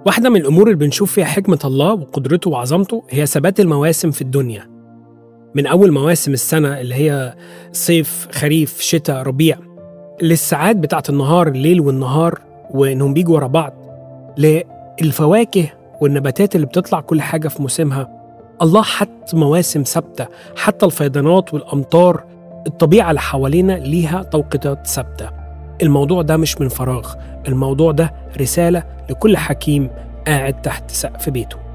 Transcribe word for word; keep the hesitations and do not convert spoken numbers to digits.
واحدة من الأمور اللي بنشوف فيها حكمة الله وقدرته وعظمته هي ثبات المواسم في الدنيا. من أول مواسم السنة اللي هي صيف، خريف، شتاء، ربيع، للساعات بتاعت النهار، الليل والنهار، وإنهم بيجوا ورا بعض، للفواكه والنباتات اللي بتطلع كل حاجة في موسمها. الله حط مواسم ثابتة، حتى الفيضانات والأمطار، الطبيعة اللي حوالينا ليها توقيتات ثابتة. الموضوع ده مش من فراغ، الموضوع ده رسالة لكل حكيم قاعد تحت سقف بيته.